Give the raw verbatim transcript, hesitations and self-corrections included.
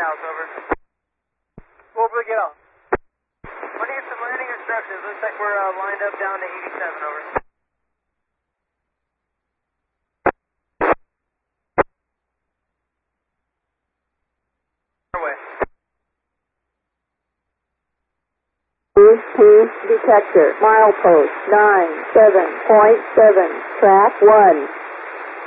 miles, over. Over, get off. I need some landing instructions. Looks like we're uh, lined up down to eighty-seven, over. Way. Detector, milepost nine seven point seven, track one.